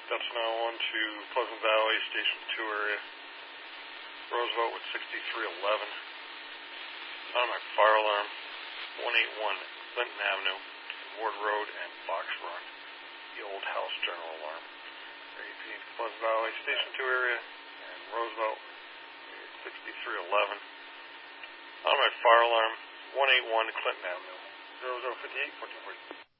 Steps now on to Pleasant Valley, Station 2 area. Roosevelt with 6311. Automatic fire alarm, 181 Clinton Avenue, Ward Road, and Box Run. The Old House General Alarm. Repeat, Pleasant Valley, Station 2 area, and Roosevelt, 6311. Automatic fire alarm, 181 Clinton Avenue, 0058 1440.